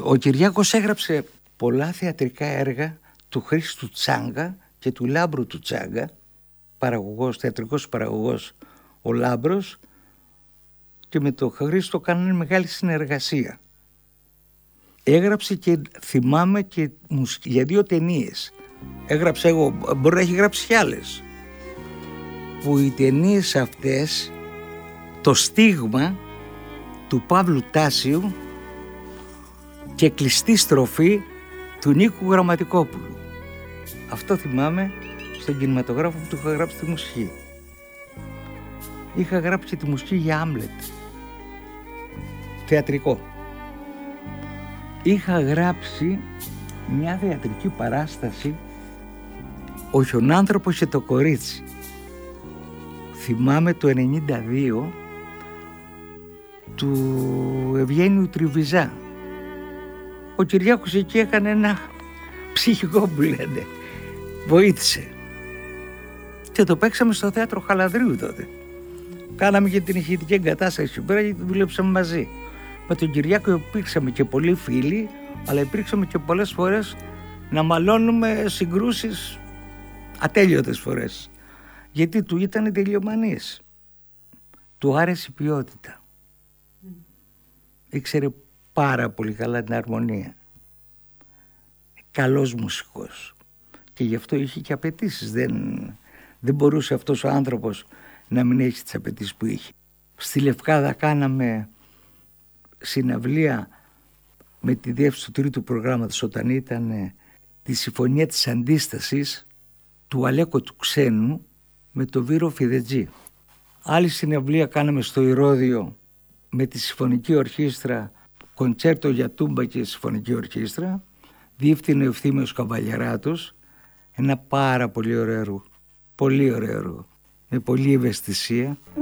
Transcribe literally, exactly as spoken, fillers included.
Ο Κυριάκος έγραψε πολλά θεατρικά έργα του Χρήστου Τσάγκα και του Λάμπρου του Τσάγκα, παραγωγός, θεατρικός παραγωγός ο Λάμπρος, και με τον Χρήστο κάνανε μεγάλη συνεργασία. Έγραψε και θυμάμαι και για δύο ταινίες. Έγραψε εγώ, μπορεί να έχει γράψει κι άλλες, που οι ταινίες αυτές, το στίγμα του Παύλου Τάσιου και κλειστή στροφή του Νίκου Γραμματικόπουλου. Αυτό θυμάμαι στον κινηματογράφο που του είχα γράψει τη μουσική. Είχα γράψει τη μουσική για Άμλετ, θεατρικό. Είχα γράψει μια θεατρική παράσταση, ο Χιονάνθρωπος και το κορίτσι. Θυμάμαι το ενενήντα δύο, του Ευγένιου Τριβιζά. Ο Κυριάκος εκεί έκανε ένα ψυχικό που λένε. Βοήθησε. Και το παίξαμε στο θέατρο Χαλανδρίου τότε. Κάναμε και την ηχητική εγκατάσταση εκεί πέρα γιατί δουλέψαμε μαζί. Με τον Κυριάκο υπήρξαμε και πολλοί φίλοι, αλλά υπήρξαμε και πολλές φορές να μαλώνουμε συγκρούσεις ατέλειωτες φορές. Γιατί του ήταν τελειομανής. Του άρεσε η ποιότητα. Ήξερε πάρα πολύ καλά την αρμονία. Καλός μουσικός. Και γι' αυτό είχε και απαιτήσεις. Δεν, δεν μπορούσε αυτός ο άνθρωπος να μην έχει τις απαιτήσεις που είχε. Στη Λευκάδα κάναμε συναυλία με τη διεύθυνση του τρίτου προγράμματος όταν ήταν τη Συμφωνία της Αντίστασης του Αλέκο του Ξένου με το Βύρο Φιδετζή. Άλλη συναυλία κάναμε στο Ηρώδειο με τη Συμφωνική Ορχήστρα, κοντσέρτο για τούμπα και Συμφωνική Ορχήστρα. Διεύθυνε ο Ευθύμιος Καβαλιαράτος. Ένα πάρα πολύ ωραίο έργο. Πολύ ωραίο έργο. Με πολλή ευαισθησία.